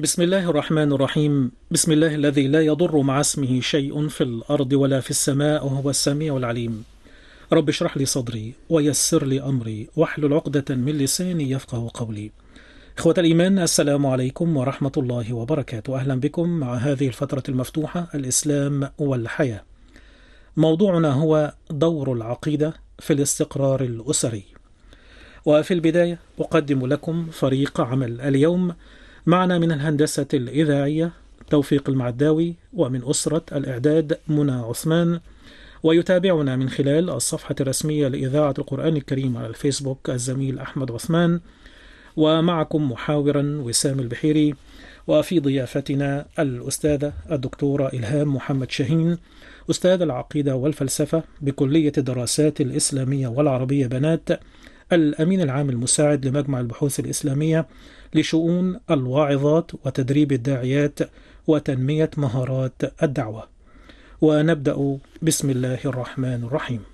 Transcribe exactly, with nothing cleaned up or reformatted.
بسم الله الرحمن الرحيم. بسم الله الذي لا يضر مع اسمه شيء في الأرض ولا في السماء وهو السميع العليم. رب اشرح لي صدري ويسر لي أمري واحلل عقدة من لساني يفقه قولي. إخوة الإيمان، السلام عليكم ورحمة الله وبركاته. أهلا بكم مع هذه الفترة المفتوحة، الإسلام والحياة. موضوعنا هو دور العقيدة في الاستقرار الأسري. وفي البداية أقدم لكم فريق عمل اليوم. معنا من الهندسة الإذاعية توفيق المعداوي، ومن أسرة الإعداد منى عثمان، ويتابعنا من خلال الصفحة الرسمية لإذاعة القرآن الكريم على الفيسبوك الزميل أحمد عثمان، ومعكم محاورا وسام البحيري. وفي ضيافتنا الأستاذة الدكتورة إلهام محمد شاهين، أستاذ العقيدة والفلسفة بكلية الدراسات الإسلامية والعربية بنات، الأمين العام المساعد لمجمع البحوث الإسلامية لشؤون الواعظات وتدريب الداعيات وتنمية مهارات الدعوة. ونبدأ بسم الله الرحمن الرحيم.